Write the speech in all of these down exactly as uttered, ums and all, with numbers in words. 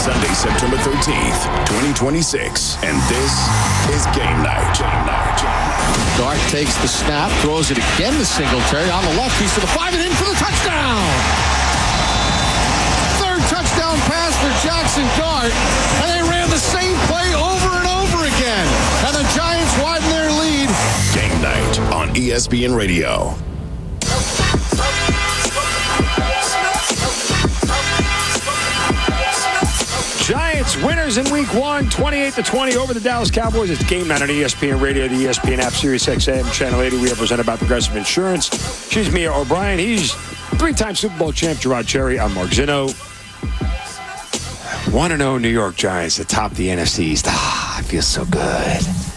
Sunday, September thirteenth, twenty twenty-six. And this is Game Night. Game Night. Game Night. Dart takes the snap, throws it again to Singletary. On the left, he's to the five and in for the touchdown. Third touchdown pass for Jackson Dart. And they ran the same play over and over again. And the Giants widen their lead. Game Night on E S P N Radio. Giants winners in week one, twenty-eight to twenty over the Dallas Cowboys. It's Game Night on E S P N Radio, the E S P N app, Sirius X M, Channel eighty. We are presented by Progressive Insurance. She's Mia O'Brien. He's three-time Super Bowl champ Gerard Cherry. I'm Mark Zinno. one and oh New York Giants atop the N F C East. Ah, it feels so good.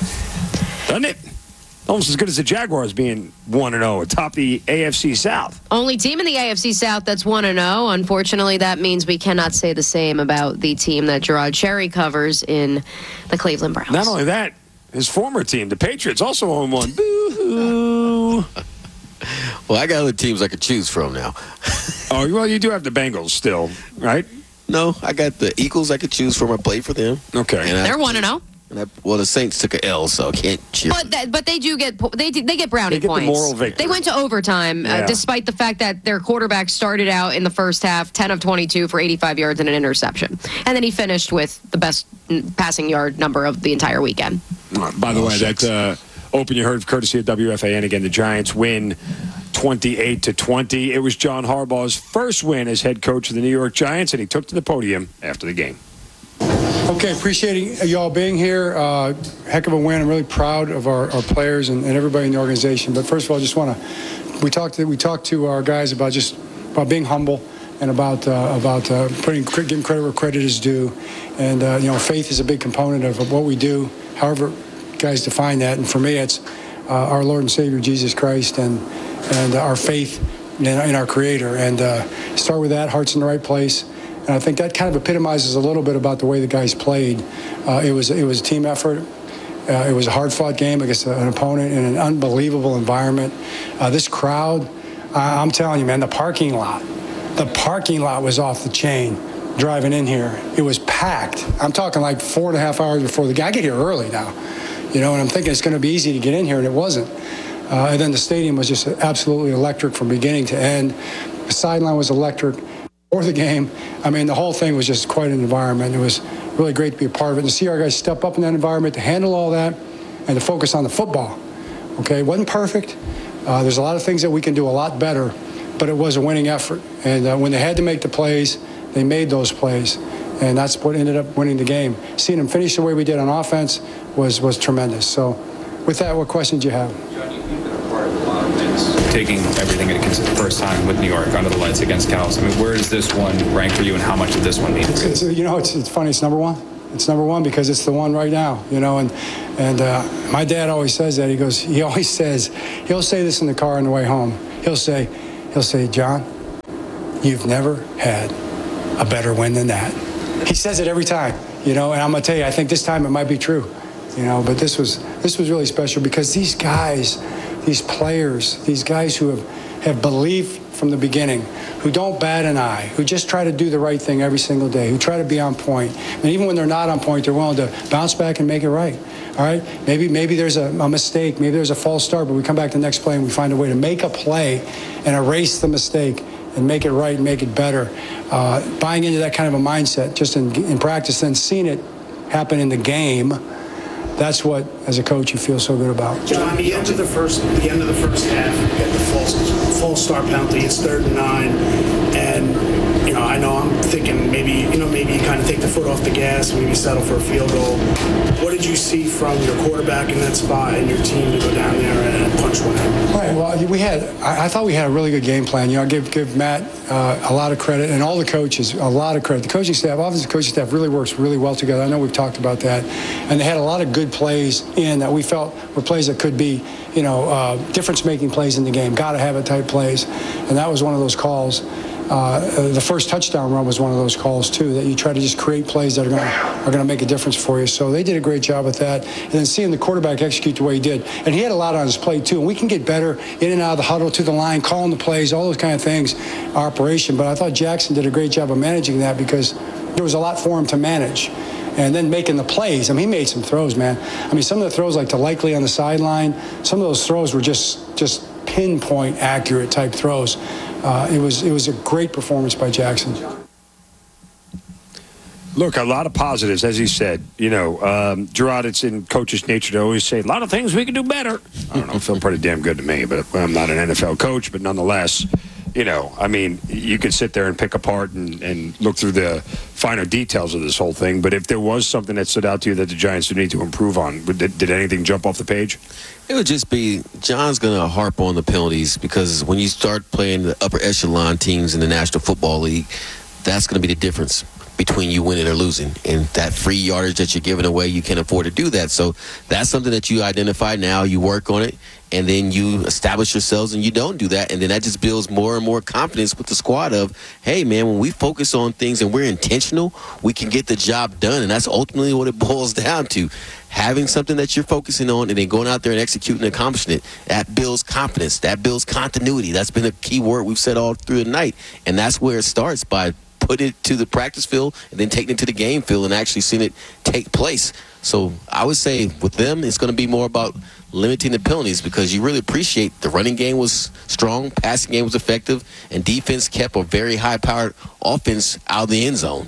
Doesn't it? Almost as good as the Jaguars being one and oh atop the A F C South. Only team in the A F C South that's one and oh. Unfortunately, that means we cannot say the same about the team that Gerard Cherry covers in the Cleveland Browns. Not only that, his former team, the Patriots, also oh and one. Boo-hoo. Well, I got other teams I could choose from now. Oh, well, you do have the Bengals still, right? No, I got the Eagles I could choose from. I played for them. Okay. And I, They're one and oh. And I, well, the Saints took an L, so I can't cheer. But that, but they do get they do, they get brownie They get the points. moral victory. They went to overtime, Yeah. uh, despite the fact that their quarterback started out in the first half ten of twenty-two for eighty-five yards and an interception, and then he finished with the best mm, passing yard number of the entire weekend. By the Oh, way, shucks. that uh, open you heard courtesy of W F A N. Again, the Giants win twenty-eight to twenty. It was John Harbaugh's first win as head coach of the New York Giants, and he took to the podium after the game. Okay, appreciating y'all being here. Uh, heck of a win. I'm really proud of our, our players and, and everybody in the organization. But first of all, I just want to we talked to we talked to our guys about just about being humble and about uh, about uh, putting giving credit where credit is due. And uh, you know, faith is a big component of what we do. However, guys define that. And for me, it's uh, our Lord and Savior Jesus Christ and and our faith in, in our Creator. And uh, start with that. Heart's in the right place. And I think that kind of epitomizes a little bit about the way the guys played. Uh, it was it was a team effort. Uh, it was a hard-fought game against an opponent in an unbelievable environment. Uh, this crowd, I, I'm telling you, man, the parking lot, the parking lot was off the chain driving in here. It was packed. I'm talking like four and a half hours before the game. I get here early now, you know, and I'm thinking it's going to be easy to get in here, and it wasn't. Uh, and then the stadium was just absolutely electric from beginning to end. The sideline was electric. For the game, I mean, the whole thing was just quite an environment. It was really great to be a part of it and to see our guys step up in that environment, to handle all that, and to focus on the football. Okay, it wasn't perfect. Uh, there's a lot of things that we can do a lot better, but it was a winning effort. And uh, when they had to make the plays, they made those plays, and that's what ended up winning the game. Seeing them finish the way we did on offense was was tremendous. So, with that, what questions do you have? Taking everything into consideration, first time with New York under the lights against Cowboys. I mean, where does this one rank for you, and how much did this one mean? It's, it's, you know, it's, it's funny. It's number one. It's number one because it's the one right now. You know, and and uh, my dad always says that. He goes. He always says. He'll say this in the car on the way home. He'll say, he'll say, John, you've never had a better win than that. He says it every time. You know, and I'm gonna tell you, I think this time it might be true. You know, but this was this was really special because these guys. These players, these guys who have, have believed from the beginning, who don't bat an eye, who just try to do the right thing every single day, who try to be on point. And even when they're not on point, they're willing to bounce back and make it right. All right? Maybe maybe there's a, a mistake, maybe there's a false start, but we come back to the next play and we find a way to make a play and erase the mistake and make it right and make it better. Uh, buying into that kind of a mindset just in, in practice and seeing it happen in the game. That's what, as a coach, you feel so good about. John, the end of the first, the end of the first half, you get the false, false start penalty. It's third and nine, and you know, I know I'm thinking maybe, you know, maybe you kind of take the foot off the gas, maybe settle for a field goal. What did you see from your quarterback in that spot and your team to go down there and punch one out? Right. Well, we had. I, I thought we had a really good game plan. You know, I give give Matt uh, a lot of credit and all the coaches a lot of credit. The coaching staff, offensive coaching staff, really works really well together. I know we've talked about that, and they had a lot of good plays in that we felt were plays that could be, you know, uh, difference-making plays in the game. Got to have it type plays, and that was one of those calls. uh, the first touchdown run was one of those calls too, that you try to just create plays that are going to are going to make a difference for you. So they did a great job with that. And then seeing the quarterback execute the way he did, and he had a lot on his plate too. And we can get better in and out of the huddle, to the line, calling the plays, all those kind of things, operation. But I thought Jackson did a great job of managing that, because there was a lot for him to manage. And then making the plays. I mean, he made some throws, man. I mean, some of the throws, like to Likely on the sideline, some of those throws were just just pinpoint accurate type throws. Uh, it was it was a great performance by Jackson. Look, a lot of positives, as he said. You know, um, Gerard, it's in coach's nature to always say a lot of things we can do better. I don't know, feel pretty damn good to me, but I'm not an N F L coach, but nonetheless, you know, I mean, you could sit there and pick apart and, and look through the finer details of this whole thing, but if there was something that stood out to you that the Giants would need to improve on, did, did anything jump off the page? It would just be, John's going to harp on the penalties, because when you start playing the upper echelon teams in the National Football League, that's going to be the difference between you winning or losing. And that free yardage that you're giving away, you can't afford to do that. So that's something that you identify now, you work on it, and then you establish yourselves and you don't do that. And then that just builds more and more confidence with the squad of, hey, man, when we focus on things and we're intentional, we can get the job done. And that's ultimately what it boils down to. Having something that you're focusing on and then going out there and executing and accomplishing it, that builds confidence. That builds continuity. That's been a key word we've said all through the night. And that's where it starts, by putting it to the practice field and then taking it to the game field and actually seeing it take place. So I would say with them, it's going to be more about limiting the penalties, because you really appreciate the running game was strong, passing game was effective, and defense kept a very high-powered offense out of the end zone.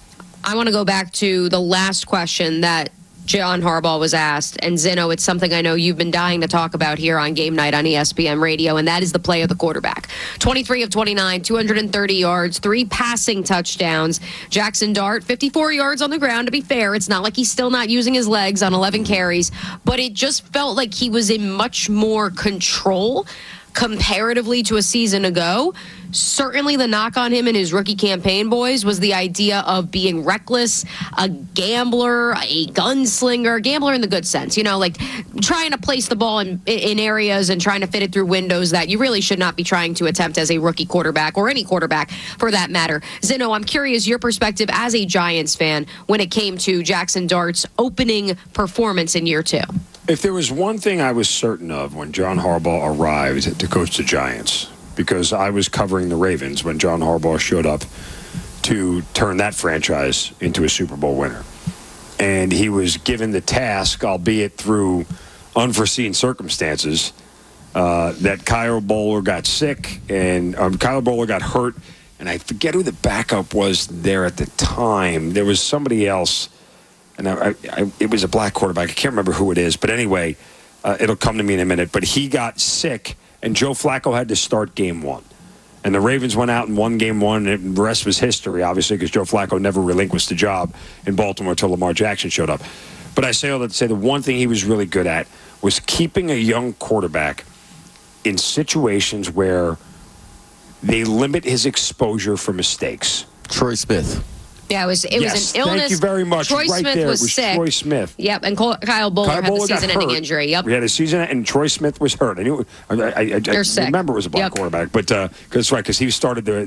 I want to go back to the last question that John Harbaugh was asked, and Zeno, it's something I know you've been dying to talk about here on Game Night on E S P N Radio, and that is the play of the quarterback. twenty-three of twenty-nine, two hundred thirty yards, three passing touchdowns. Jackson Dart, fifty-four yards on the ground. To be fair, it's not like he's still not using his legs on eleven carries, but it just felt like he was in much more control comparatively to a season ago. Certainly the knock on him in his rookie campaign, boys, was the idea of being reckless, a gambler, a gunslinger, gambler in the good sense, you know, like trying to place the ball in, in areas and trying to fit it through windows that you really should not be trying to attempt as a rookie quarterback, or any quarterback for that matter. Zeno, I'm curious your perspective as a Giants fan when it came to Jackson Dart's opening performance in year two. If there was one thing I was certain of when John Harbaugh arrived to coach the Giants, because I was covering the Ravens when John Harbaugh showed up to turn that franchise into a Super Bowl winner. And he was given the task, albeit through unforeseen circumstances, uh, that Kyle Bowler got sick, and um, Kyle Bowler got hurt, and I forget who the backup was there at the time. There was somebody else, and I, I, it was a black quarterback. I can't remember who it is, but anyway, uh, it'll come to me in a minute. But he got sick, and Joe Flacco had to start game one. And the Ravens went out and won game one, and the rest was history, obviously, because Joe Flacco never relinquished the job in Baltimore until Lamar Jackson showed up. But I say all that to say the one thing he was really good at was keeping a young quarterback in situations where they limit his exposure for mistakes. Troy Smith. Yeah, it was it yes, was an illness. Thank you very much. Troy right Smith there, was, it was sick. Troy Smith. Yep, and Col- Kyle Bowler Kyle had Bowler the season-ending hurt. injury. Yep, we had a season, and Troy Smith was hurt. I knew. I, I, I, I sick. remember it was a black Yep. quarterback, but because uh, right, because he started the